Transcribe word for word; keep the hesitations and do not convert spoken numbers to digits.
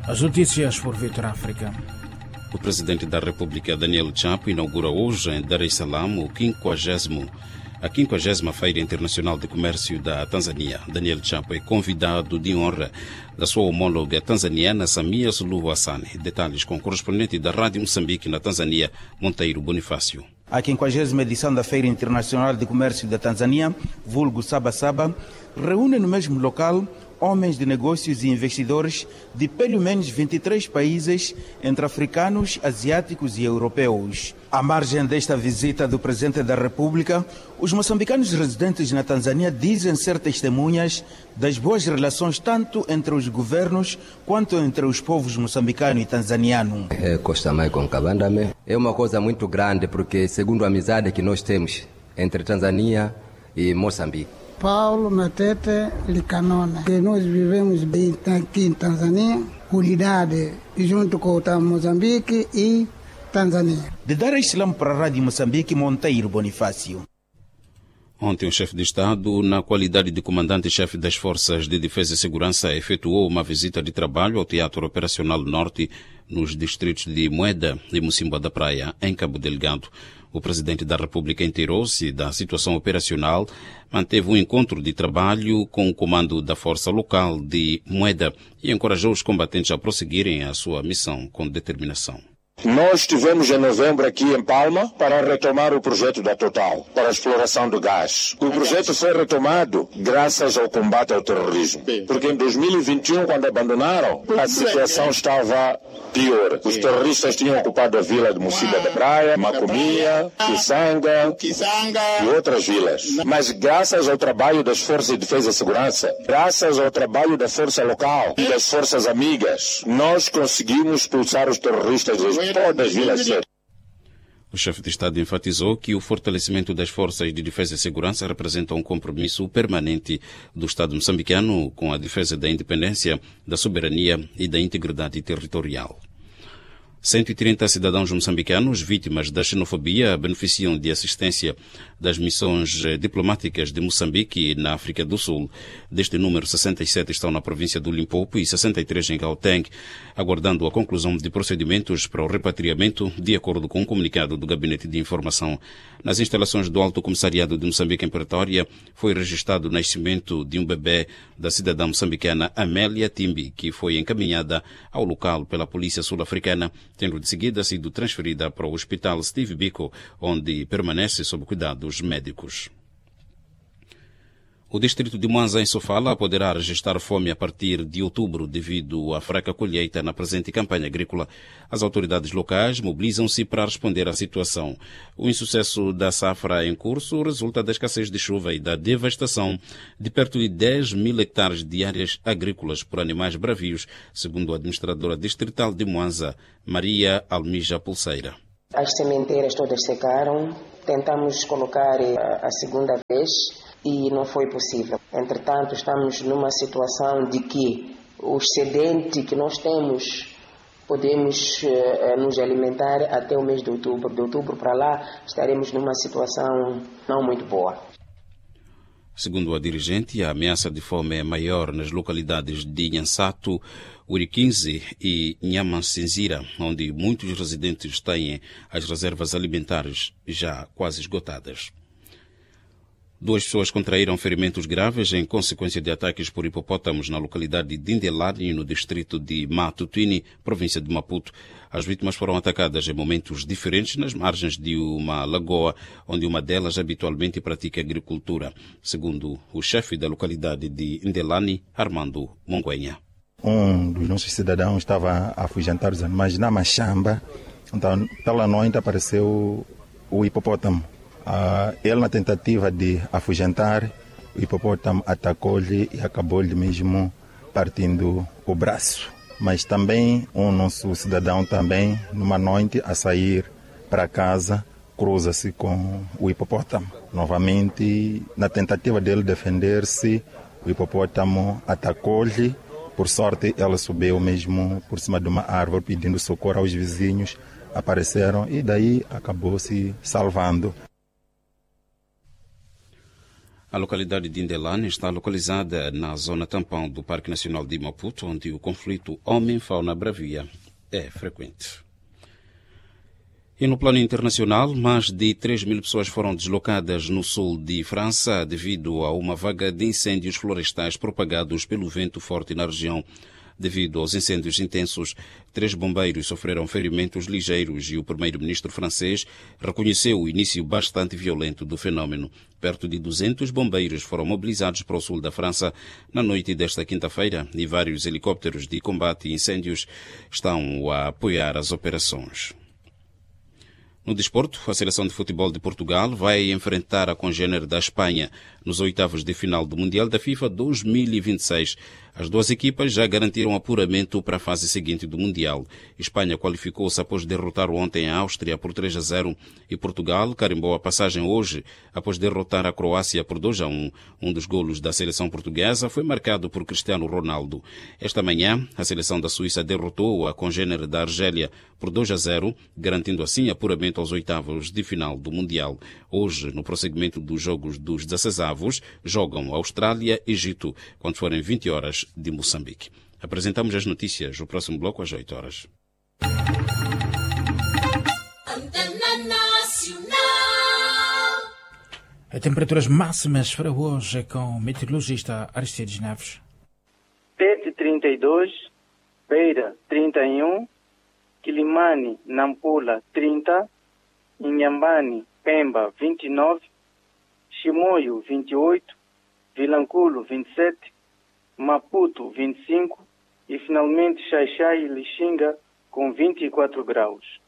As notícias por Vitor África. O presidente da República, Daniel Chapo, inaugura hoje em Dar es Salaam o quinquagésimo A quinquagésima Feira Internacional de Comércio da Tanzânia. Daniel Chapo é convidado de honra da sua homóloga tanzaniana Samia Suluhu Hassan. Detalhes com o correspondente da Rádio Moçambique na Tanzânia, Monteiro Bonifácio. A quinquagésima edição da Feira Internacional de Comércio da Tanzânia, vulgo Saba Saba, reúne no mesmo local homens de negócios e investidores de pelo menos vinte e três países, entre africanos, asiáticos e europeus. À margem desta visita do Presidente da República, os moçambicanos residentes na Tanzânia dizem ser testemunhas das boas relações tanto entre os governos quanto entre os povos moçambicano e tanzaniano. É, Costa Mai com Kabandame é uma coisa muito grande, porque segundo a amizade que nós temos entre Tanzânia e Moçambique. Paulo Matete Licanona, que nós vivemos bem aqui em Tanzânia, unidade junto com o Moçambique e Tanzânia. De Dar es Salaam para a Rádio Moçambique, Monteiro Bonifácio. Ontem, o chefe de Estado, na qualidade de comandante-chefe das Forças de Defesa e Segurança, efetuou uma visita de trabalho ao Teatro Operacional Norte, nos distritos de Moeda e Mocimboa da Praia, em Cabo Delgado. O presidente da República inteirou-se da situação operacional, manteve um encontro de trabalho com o comando da força local de Moeda e encorajou os combatentes a prosseguirem a sua missão com determinação. Nós estivemos em novembro aqui em Palma para retomar o projeto da Total para a exploração do gás. O projeto foi retomado graças ao combate ao terrorismo. Porque em dois mil e vinte e um, quando abandonaram, a situação estava pior. Os terroristas tinham ocupado a vila de Mocimboa da Praia, Macomia, Kisanga e outras vilas. Mas graças ao trabalho das Forças de Defesa e Segurança, graças ao trabalho da força local e das forças amigas, nós conseguimos expulsar os terroristas das O chefe de Estado enfatizou que o fortalecimento das forças de defesa e segurança representa um compromisso permanente do Estado moçambicano com a defesa da independência, da soberania e da integridade territorial. cento e trinta cidadãos moçambicanos vítimas da xenofobia beneficiam de assistência das missões diplomáticas de Moçambique na África do Sul. Deste número, sessenta e sete estão na província do Limpopo e sessenta e três em Gauteng, aguardando a conclusão de procedimentos para o repatriamento, de acordo com um comunicado do Gabinete de Informação. Nas instalações do Alto Comissariado de Moçambique em Pretória, foi registrado o nascimento de um bebê da cidadã moçambicana Amélia Timbi, que foi encaminhada ao local pela Polícia Sul-Africana, tendo de seguida sido transferida para o Hospital Steve Biko, onde permanece sob cuidados médicos. O distrito de Mwanza, em Sofala, poderá registrar fome a partir de outubro devido à fraca colheita na presente campanha agrícola. As autoridades locais mobilizam-se para responder à situação. O insucesso da safra em curso resulta da escassez de chuva e da devastação de perto de dez mil hectares de áreas agrícolas por animais bravios, segundo a administradora distrital de Mwanza, Maria Almija Pulseira. As sementeiras todas secaram, tentamos colocar a segunda vez e não foi possível. Entretanto, estamos numa situação de que o excedente que nós temos, podemos uh, nos alimentar até o mês de outubro. De outubro para lá, estaremos numa situação não muito boa. Segundo a dirigente, a ameaça de fome é maior nas localidades de Nhansato, Uriquinze e Nhamansinzira, onde muitos residentes têm as reservas alimentares já quase esgotadas. Duas pessoas contraíram ferimentos graves em consequência de ataques por hipopótamos na localidade de Indelani, no distrito de Matutini, província de Maputo. As vítimas foram atacadas em momentos diferentes nas margens de uma lagoa, onde uma delas habitualmente pratica agricultura, segundo o chefe da localidade de Indelani, Armando Monguenha. Um dos nossos cidadãos estava a afugentar os animais na machamba, então, pela noite apareceu o hipopótamo. Uh, ele, na tentativa de afugentar, o hipopótamo atacou-lhe e acabou-lhe mesmo partindo o braço. Mas também um nosso cidadão também, numa noite, a sair para casa, cruza-se com o hipopótamo. Novamente, na tentativa dele defender-se, o hipopótamo atacou-lhe. Por sorte, ela subiu mesmo por cima de uma árvore pedindo socorro aos vizinhos. Apareceram e daí acabou se salvando. A localidade de Indelane está localizada na zona tampão do Parque Nacional de Maputo, onde o conflito homem-fauna-bravia é frequente. E no plano internacional, mais de três mil pessoas foram deslocadas no sul de França devido a uma vaga de incêndios florestais propagados pelo vento forte na região. Devido aos incêndios intensos, três bombeiros sofreram ferimentos ligeiros e o primeiro-ministro francês reconheceu o início bastante violento do fenômeno. Perto de duzentos bombeiros foram mobilizados para o sul da França na noite desta quinta-feira e vários helicópteros de combate a incêndios estão a apoiar as operações. No desporto, a seleção de futebol de Portugal vai enfrentar a congênere da Espanha nos oitavos de final do Mundial da FIFA dois mil e vinte e seis. As duas equipas já garantiram apuramento para a fase seguinte do Mundial. Espanha qualificou-se após derrotar ontem a Áustria por três a zero e Portugal carimbou a passagem hoje após derrotar a Croácia por dois a um. Um dos golos da seleção portuguesa foi marcado por Cristiano Ronaldo. Esta manhã, a seleção da Suíça derrotou a congênere da Argélia por dois a zero, garantindo assim apuramento aos oitavos de final do Mundial. Hoje, no prosseguimento dos jogos dos dezesseisavos, jogam Austrália e Egito, quando forem vinte horas de Moçambique. Apresentamos as notícias, o próximo bloco às oito horas. As temperaturas máximas para hoje é com o meteorologista Aristides Neves. Tete trinta e dois, Beira trinta e um, Quilimane, Nampula trinta, Inhambane, Pemba vinte e nove, Chimoio vinte e oito, Vilanculo vinte e sete, Maputo vinte e cinco e finalmente Xai-Xai e Lixinga com vinte e quatro graus.